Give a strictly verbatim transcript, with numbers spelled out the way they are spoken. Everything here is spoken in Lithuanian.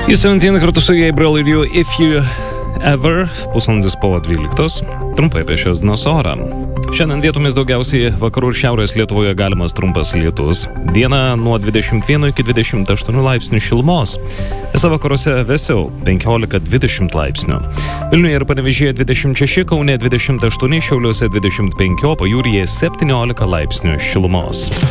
Į septyniolika kartu su Gabriel ir jų If You Ever, pusvalandis po dvyliktos. Trumpai apie šios dienos orą. Šiandien vietomis daugiausiai vakarų ir šiaurės Lietuvoje galimas trumpas lietus. Dieną nuo dvidešimt vieno iki dvidešimt aštuonių laipsnių šilumos. Visa vakaruose vėsiau penkiolika dvidešimt laipsnių. Vilniuje ir Panevėžyje dvidešimt šeši, Kaune dvidešimt aštuoni, Šiauliuose dvidešimt penki, o pajūryje septyniolika laipsnių šilumos.